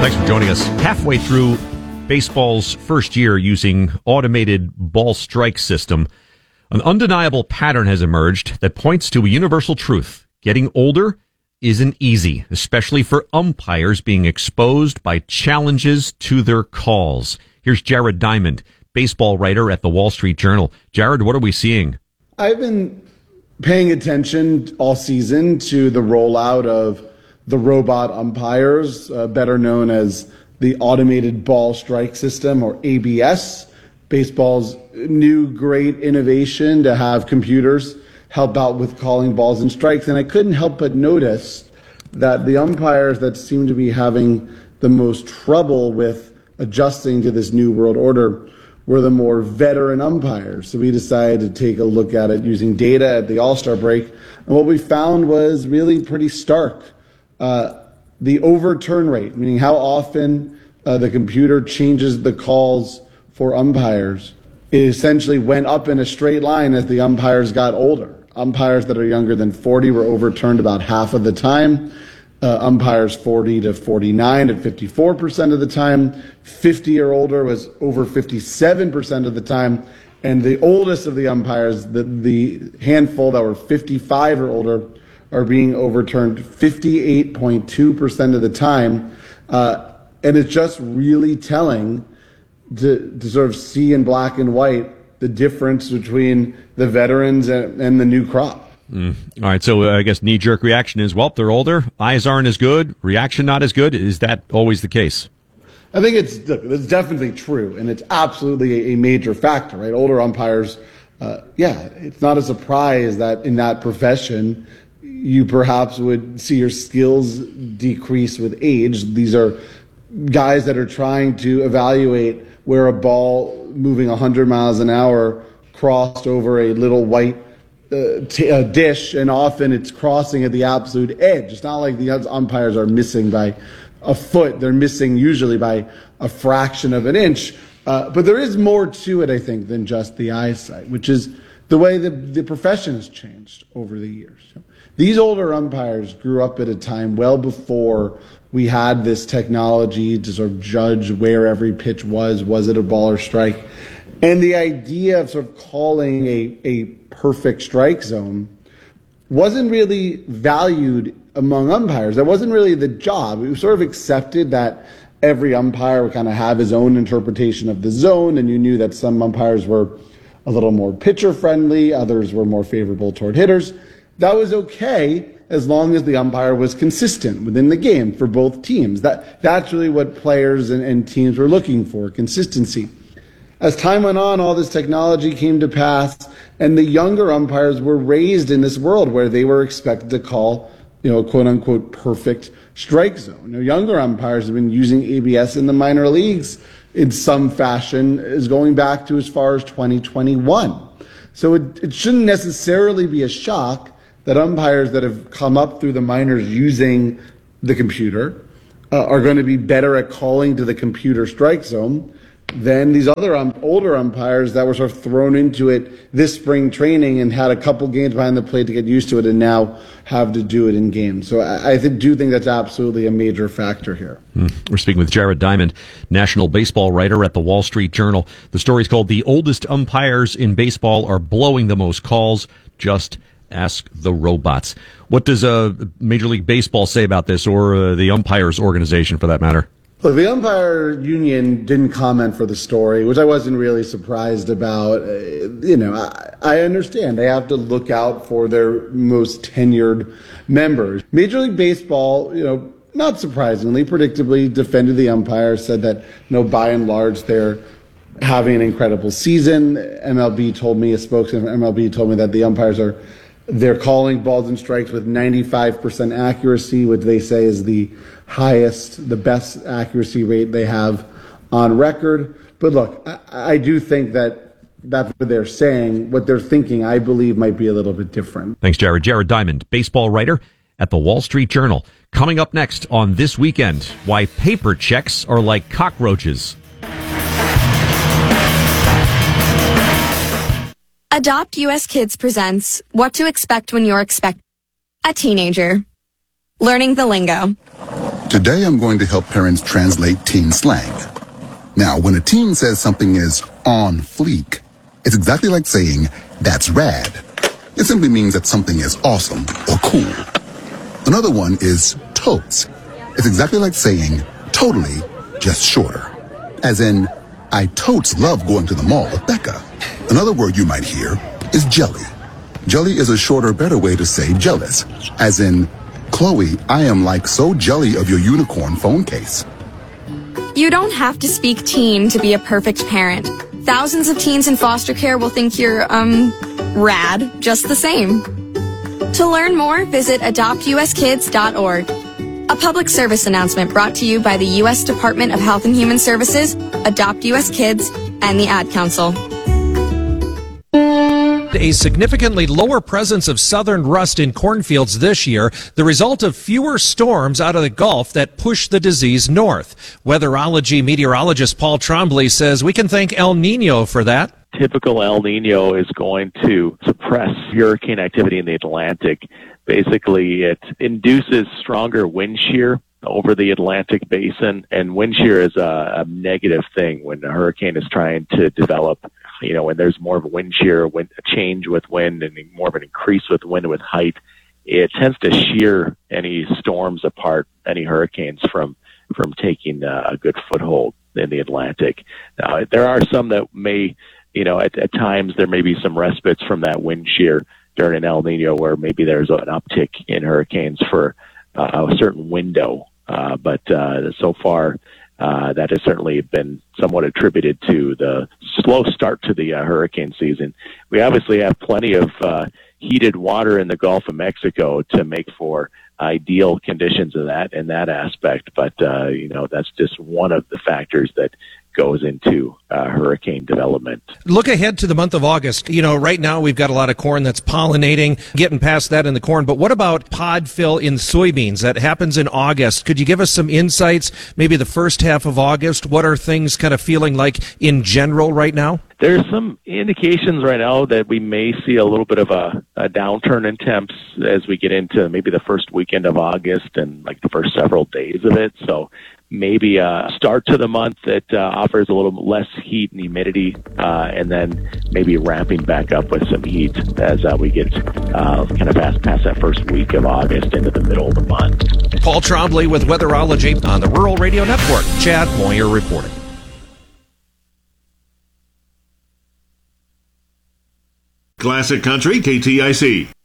Thanks for joining us. Halfway through baseball's first year using automated ball strike system, an undeniable pattern has emerged that points to a universal truth. Getting older isn't easy, especially for umpires being exposed by challenges to their calls. Here's Jared Diamond, baseball writer at the Wall Street Journal. Jared, what are we seeing? I've been paying attention all season to the rollout of the robot umpires, better known as the automated ball strike system, or ABS, baseball's new great innovation to have computers help out with calling balls and strikes. And I couldn't help but notice that the umpires that seem to be having the most trouble with adjusting to this new world order were the more veteran umpires. So we decided to take a look at it using data at the All-Star break. And what we found was really pretty stark. The overturn rate, meaning how often the computer changes the calls for umpires, it essentially went up in a straight line as the umpires got older. Umpires that are younger than 40 were overturned about half of the time. Umpires 40 to 49 at 54% of the time. 50 or older was over 57% of the time. And the oldest of the umpires, the handful that were 55 or older, are being overturned 58.2% of the time. And it's just really telling to sort of see in black and white the difference between the veterans and the new crop. All right, so I guess knee-jerk reaction is, well, they're older, eyes aren't as good, reaction not as good. Is that always the case? I think it's definitely true, and it's absolutely a major factor, right? Older umpires, it's not a surprise that in that profession you perhaps would see your skills decrease with age. These are guys that are trying to evaluate where a ball moving 100 miles an hour crossed over a little white dish, and often it's crossing at the absolute edge. It's not like the umpires are missing by a foot. They're missing usually by a fraction of an inch. But there is more to it, I think, than just the eyesight, which is the way the profession has changed over the years. These older umpires grew up at a time well before we had this technology to sort of judge where every pitch was. Was it a ball or strike? And the idea of sort of calling a perfect strike zone wasn't really valued among umpires. That wasn't really the job. It was sort of accepted that every umpire would kind of have his own interpretation of the zone, and you knew that some umpires were a little more pitcher-friendly, others were more favorable toward hitters. That was okay as long as the umpire was consistent within the game for both teams. That's really what players and teams were looking for, consistency. As time went on, all this technology came to pass, and the younger umpires were raised in this world where they were expected to call, quote unquote, perfect strike zone. Younger umpires have been using ABS in the minor leagues in some fashion, is going back to as far as 2021. So it shouldn't necessarily be a shock that umpires that have come up through the minors using the computer are going to be better at calling to the computer strike zone than these other older umpires that were sort of thrown into it this spring training and had a couple games behind the plate to get used to it and now have to do it in games. So I do think that's absolutely a major factor here. We're speaking with Jared Diamond, national baseball writer at the Wall Street Journal. The story's called "The Oldest Umpires in Baseball Are Blowing the Most Calls. Just Ask the Robots." What does Major League Baseball say about this, or the umpires organization for that matter? Look, the umpire union didn't comment for the story, which I wasn't really surprised about. I understand they have to look out for their most tenured members. Major League Baseball, not surprisingly, predictably defended the umpires, said that, by and large, they're having an incredible season. MLB told me, a spokesman from MLB told me that the umpires they're calling balls and strikes with 95% accuracy, which they say is the highest, the best accuracy rate they have on record. But look, I do think that that's what they're saying. What they're thinking, I believe, might be a little bit different. Thanks, Jared. Jared Diamond, baseball writer at the Wall Street Journal. Coming up next on This Weekend, why paper checks are like cockroaches. Adopt US Kids presents What to Expect When You're a Teenager. Learning the lingo. Today I'm going to help parents translate teen slang. Now, when a teen says something is on fleek, it's exactly like saying, that's rad. It simply means that something is awesome or cool. Another one is totes. It's exactly like saying, totally, just shorter. As in, I totes love going to the mall with Becca. Another word you might hear is jelly. Jelly is a shorter, better way to say jealous. As in, Chloe, I am like so jelly of your unicorn phone case. You don't have to speak teen to be a perfect parent. Thousands of teens in foster care will think you're, rad just the same. To learn more, visit adoptuskids.org. A public service announcement brought to you by the U.S. Department of Health and Human Services, Adopt U.S. Kids, and the Ad Council. A significantly lower presence of southern rust in cornfields this year, the result of fewer storms out of the Gulf that push the disease north. Weatherology meteorologist Paul Trombley says we can thank El Nino for that. Typical El Nino is going to suppress hurricane activity in the Atlantic. Basically, it induces stronger wind shear over the Atlantic basin, and wind shear is a negative thing when a hurricane is trying to develop. When there's more of a wind shear, a change with wind, and more of an increase with wind with height, it tends to shear any storms apart, any hurricanes from taking a good foothold in the Atlantic. Now, there are some that may, at times there may be some respites from that wind shear during an El Nino where maybe there's an uptick in hurricanes for a certain window. But so far, that has certainly been somewhat attributed to the slow start to the hurricane season. We obviously have plenty of heated water in the Gulf of Mexico to make for ideal conditions in that aspect. But, that's just one of the factors that goes into hurricane development. Look ahead to the month of August. Right now we've got a lot of corn that's pollinating, getting past that in the corn. But what about pod fill in soybeans? That happens in August. Could you give us some insights, maybe the first half of August? What are things kind of feeling like in general right now? There's some indications right now that we may see a little bit of a downturn in temps as we get into maybe the first weekend of August and like the first several days of it. So maybe a start to the month that offers a little less heat and humidity, and then maybe ramping back up with some heat as we get kind of past that first week of August into the middle of the month. Paul Trombley with Weatherology on the Rural Radio Network. Chad Moyer reporting. Classic Country, KTIC.